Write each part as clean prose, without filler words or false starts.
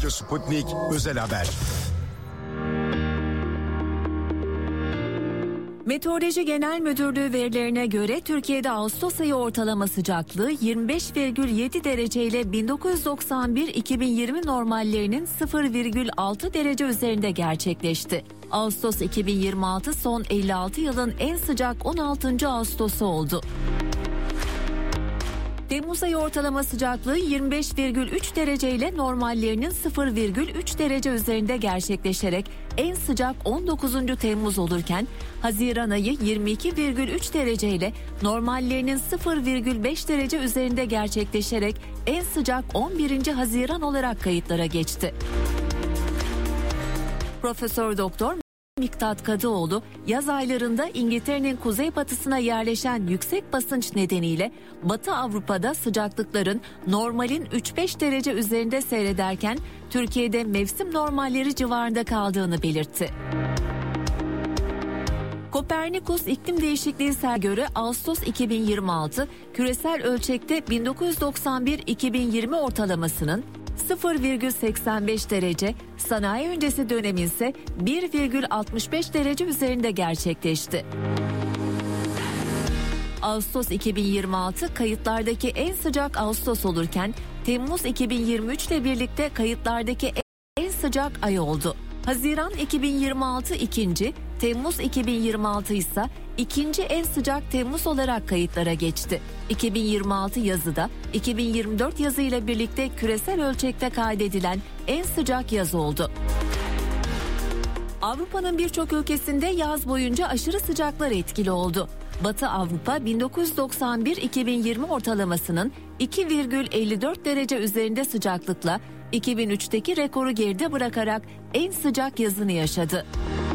Radyo Sputnik Özel Haber. Meteoroloji Genel Müdürlüğü verilerine göre Türkiye'de Ağustos ayı ortalama sıcaklığı 25,7 derece ile 1991-2020 normallerinin 0,6 derece üzerinde gerçekleşti. Ağustos 2026 son 56 yılın en sıcak 16. Ağustos'u oldu. Temmuz ayı ortalama sıcaklığı 25,3 derece ile normallerinin 0,3 derece üzerinde gerçekleşerek en sıcak 19. Temmuz olurken, Haziran ayı 22,3 derece ile normallerinin 0,5 derece üzerinde gerçekleşerek en sıcak 11. Haziran olarak kayıtlara geçti. Profesör Doktor Miktat Kadıoğlu, yaz aylarında İngiltere'nin kuzeybatısına yerleşen yüksek basınç nedeniyle Batı Avrupa'da sıcaklıkların normalin 3-5 derece üzerinde seyrederken Türkiye'de mevsim normalleri civarında kaldığını belirtti. Kopernikus İklim Değişikliği göre Ağustos 2026 küresel ölçekte 1991-2020 ortalamasının 0,85 derece, sanayi öncesi dönemin ise 1,65 derece üzerinde gerçekleşti. Ağustos 2026 kayıtlardaki en sıcak Ağustos olurken Temmuz 2023 ile birlikte kayıtlardaki en sıcak ay oldu. Haziran 2026 ikinci, Temmuz 2026 ise ikinci en sıcak Temmuz olarak kayıtlara geçti. 2026 yazı da 2024 yazı ile birlikte küresel ölçekte kaydedilen en sıcak yaz oldu. Avrupa'nın birçok ülkesinde yaz boyunca aşırı sıcaklar etkili oldu. Batı Avrupa 1991-2020 ortalamasının 2,54 derece üzerinde sıcaklıkla 2003'teki rekoru geride bırakarak en sıcak yazını yaşadı.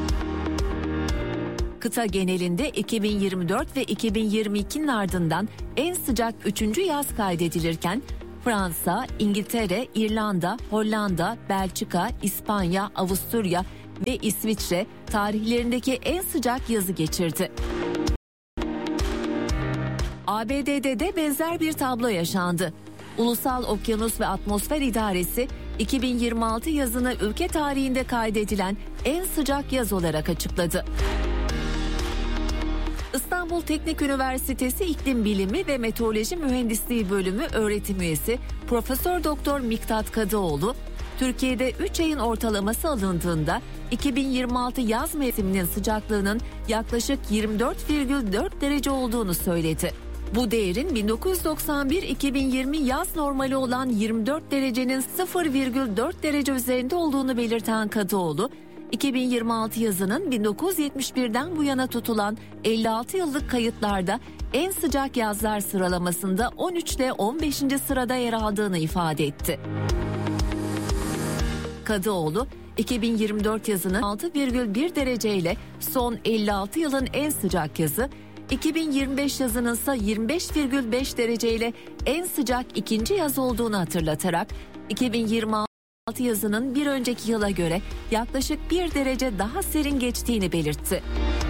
Kıta genelinde 2024 ve 2022'nin ardından en sıcak 3. yaz kaydedilirken Fransa, İngiltere, İrlanda, Hollanda, Belçika, İspanya, Avusturya ve İsviçre tarihlerindeki en sıcak yazı geçirdi. ABD'de de benzer bir tablo yaşandı. Ulusal Okyanus ve Atmosfer İdaresi 2026 yazını ülke tarihinde kaydedilen en sıcak yaz olarak açıkladı. İstanbul Teknik Üniversitesi İklim Bilimi ve Meteoroloji Mühendisliği Bölümü öğretim üyesi Profesör Doktor Miktat Kadıoğlu, Türkiye'de 3 ayın ortalaması alındığında 2026 yaz mevsiminin sıcaklığının yaklaşık 24,4 derece olduğunu söyledi. Bu değerin 1991-2020 yaz normali olan 24 derecenin 0,4 derece üzerinde olduğunu belirten Kadıoğlu, 2026 yazının 1971'den bu yana tutulan 56 yıllık kayıtlarda en sıcak yazlar sıralamasında 13 ile 15. sırada yer aldığını ifade etti. Kadıoğlu, 2024 yazının 6,1 dereceyle son 56 yılın en sıcak yazı, 2025 yazının ise 25,5 dereceyle en sıcak ikinci yaz olduğunu hatırlatarak 2026 yazının bir önceki yıla göre yaklaşık 1 derece daha serin geçtiğini belirtti.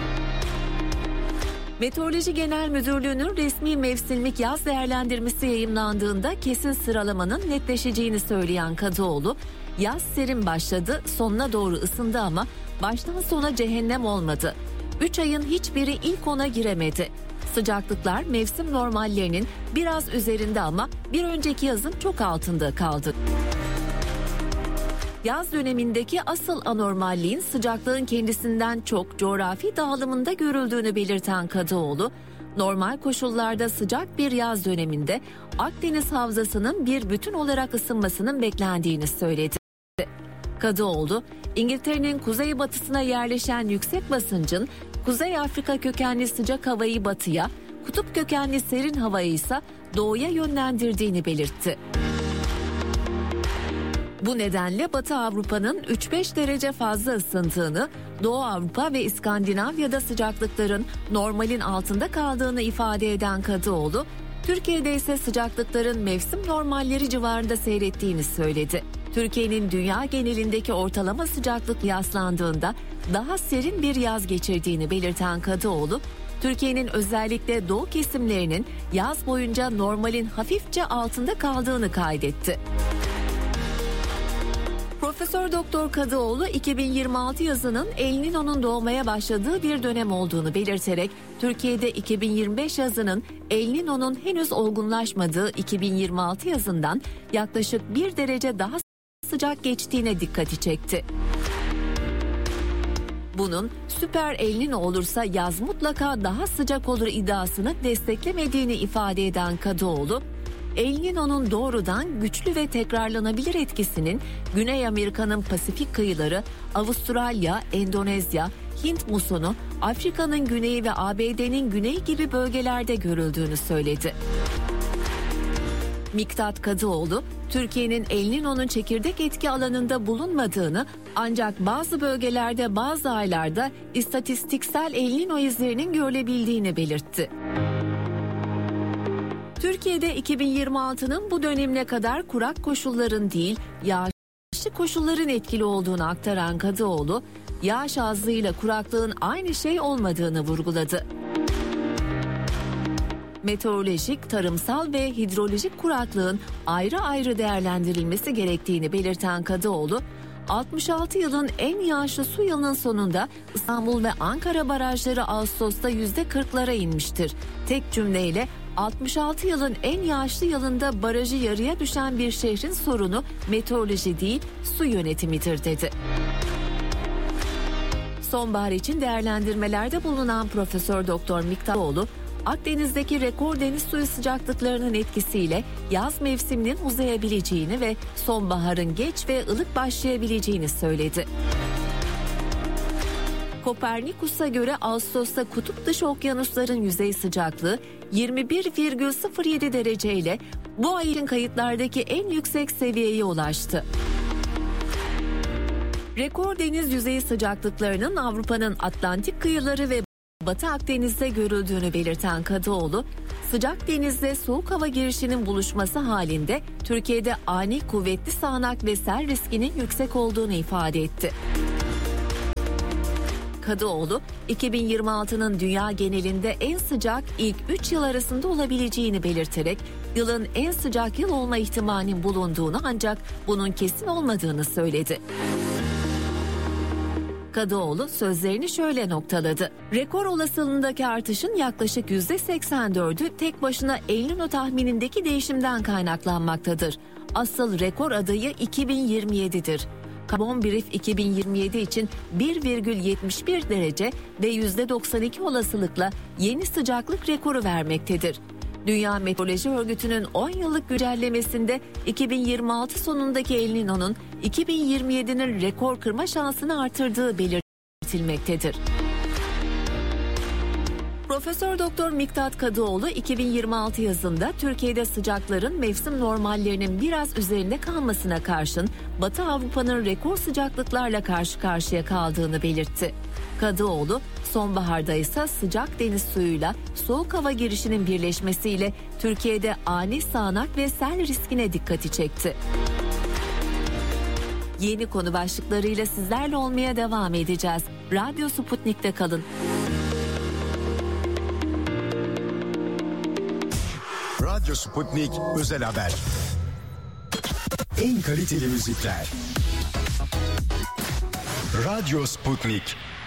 Meteoroloji Genel Müdürlüğü'nün resmi mevsimlik yaz değerlendirmesi yayımlandığında kesin sıralamanın netleşeceğini söyleyen Kadıoğlu, yaz serin başladı, sonuna doğru ısındı ama baştan sona cehennem olmadı. 3 ayın hiçbiri ilk 10'a giremedi. Sıcaklıklar mevsim normallerinin biraz üzerinde ama bir önceki yazın çok altında kaldı. Yaz dönemindeki asıl anormalliğin sıcaklığın kendisinden çok coğrafi dağılımında görüldüğünü belirten Kadıoğlu, normal koşullarda sıcak bir yaz döneminde Akdeniz havzasının bir bütün olarak ısınmasının beklendiğini söyledi. Kadıoğlu, İngiltere'nin kuzeybatısına yerleşen yüksek basıncın Kuzey Afrika kökenli sıcak havayı batıya, kutup kökenli serin havayı ise doğuya yönlendirdiğini belirtti. Bu nedenle Batı Avrupa'nın 3-5 derece fazla ısındığını, Doğu Avrupa ve İskandinavya'da sıcaklıkların normalin altında kaldığını ifade eden Kadıoğlu, Türkiye'de ise sıcaklıkların mevsim normalleri civarında seyrettiğini söyledi. Türkiye'nin dünya genelindeki ortalama sıcaklık kıyaslandığında daha serin bir yaz geçirdiğini belirten Kadıoğlu, Türkiye'nin özellikle doğu kesimlerinin yaz boyunca normalin hafifçe altında kaldığını kaydetti. Profesör Doktor Kadıoğlu 2026 yazının El Niño'nun doğmaya başladığı bir dönem olduğunu belirterek Türkiye'de 2025 yazının El Niño'nun henüz olgunlaşmadığı 2026 yazından yaklaşık 1 derece daha sıcak geçtiğine dikkati çekti. Bunun süper El Niño olursa yaz mutlaka daha sıcak olur iddiasını desteklemediğini ifade eden Kadıoğlu, El Niño'nun doğrudan güçlü ve tekrarlanabilir etkisinin Güney Amerika'nın Pasifik kıyıları, Avustralya, Endonezya, Hint musonu, Afrika'nın güneyi ve ABD'nin güneyi gibi bölgelerde görüldüğünü söyledi. Miktat Kadıoğlu, Türkiye'nin El Niño'nun çekirdek etki alanında bulunmadığını ancak bazı bölgelerde bazı aylarda istatistiksel El Niño izlerinin görülebildiğini belirtti. Türkiye'de 2026'nın bu dönemine kadar kurak koşulların değil, yağışlı koşulların etkili olduğunu aktaran Kadıoğlu, yağış azlığıyla kuraklığın aynı şey olmadığını vurguladı. Meteorolojik, tarımsal ve hidrolojik kuraklığın ayrı ayrı değerlendirilmesi gerektiğini belirten Kadıoğlu, 66 yılın en yağışlı su yılının sonunda İstanbul ve Ankara barajları Ağustos'ta %40'lara inmiştir. Tek cümleyle 66 yılın en yağışlı yılında barajı yarıya düşen bir şehrin sorunu meteoroloji değil, su yönetimidir dedi. Sonbahar için değerlendirmelerde bulunan Profesör Doktor Miktatoğlu, Akdeniz'deki rekor deniz suyu sıcaklıklarının etkisiyle yaz mevsiminin uzayabileceğini ve sonbaharın geç ve ılık başlayabileceğini söyledi. Kopernikus'a göre Ağustos'ta kutup dışı okyanusların yüzey sıcaklığı 21,07 derece ile bu ayın kayıtlardaki en yüksek seviyeye ulaştı. Rekor deniz yüzeyi sıcaklıklarının Avrupa'nın Atlantik kıyıları ve Batı Akdeniz'de görüldüğünü belirten Kadıoğlu, sıcak denizde soğuk hava girişinin buluşması halinde Türkiye'de ani kuvvetli sağanak ve sel riskinin yüksek olduğunu ifade etti. Kadıoğlu, 2026'nın dünya genelinde en sıcak ilk 3 yıl arasında olabileceğini belirterek yılın en sıcak yıl olma ihtimalinin bulunduğunu ancak bunun kesin olmadığını söyledi. Kadıoğlu sözlerini şöyle noktaladı. Rekor olasılığındaki artışın yaklaşık %84'ü tek başına El Niño tahminindeki değişimden kaynaklanmaktadır. Asıl rekor adayı 2027'dir. Carbon Brief 2027 için 1,71 derece ve %92 olasılıkla yeni sıcaklık rekoru vermektedir. Dünya Meteoroloji Örgütü'nün 10 yıllık güncellemesinde 2026 sonundaki El Niño'nun 2027'nin rekor kırma şansını artırdığı belirtilmektedir. Profesör Doktor Miktat Kadıoğlu 2026 yazında Türkiye'de sıcakların mevsim normallerinin biraz üzerinde kalmasına karşın Batı Avrupa'nın rekor sıcaklıklarla karşı karşıya kaldığını belirtti. Kadıoğlu, sonbaharda ise sıcak deniz suyuyla soğuk hava girişinin birleşmesiyle Türkiye'de ani sağanak ve sel riskine dikkati çekti. Yeni konu başlıklarıyla sizlerle olmaya devam edeceğiz. Radyo Sputnik'te kalın. Radyo Sputnik Özel Haber. En kaliteli müzikler. Radyo Sputnik.